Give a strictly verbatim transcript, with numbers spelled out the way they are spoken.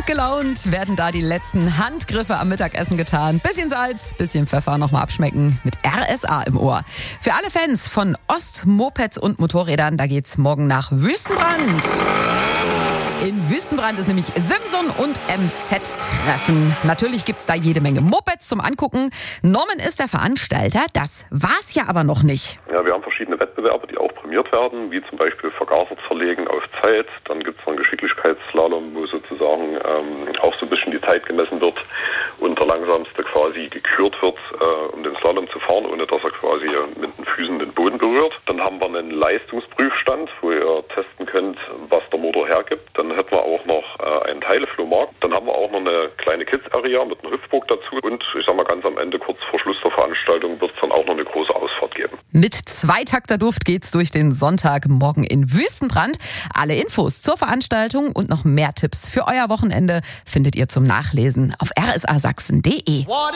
gelaunt werden da die letzten Handgriffe am Mittagessen getan. Bisschen Salz, bisschen Pfeffer nochmal abschmecken mit R S A im Ohr. Für alle Fans von Ostmopeds und Motorrädern, da geht's morgen nach Wüstenbrand. In Wüstenbrand ist nämlich Simson und M Z-Treffen. Natürlich gibt's da jede Menge Mopeds zum Angucken. Norman ist der Veranstalter, das war's ja aber noch nicht. Ja, wir haben verschiedene Wettbewerbe, die auch prämiert werden, wie zum Beispiel Vergaser zerlegen auf Zeit. Dann gibt's noch einen Geschicklichkeitsslalom, wo sozusagen ähm, auch so ein bisschen die Zeit gemessen wird und der Langsamste quasi gekürt wird, äh, um den Slalom zu fahren, ohne dass er quasi mit den Füßen den Boden berührt. Dann haben wir einen Leistungsprüfstand, wo ihr testen könnt, was der Motor hergibt. Dann hätten wir auch noch äh, einen Teileflohmarkt. Dann haben wir auch noch eine kleine Kids-Area mit einer Hüpfburg dazu. Und ich sag mal ganz am Ende, kurz vor Schluss der Veranstaltung, wird es dann auch noch eine große Ausfahrt geben. Mit Zweitakterduft geht's durch den Sonntagmorgen in Wüstenbrand. Alle Infos zur Veranstaltung und noch mehr Tipps für euer Wochenende findet ihr zum Nachlesen auf r s a sachsen punkt d e.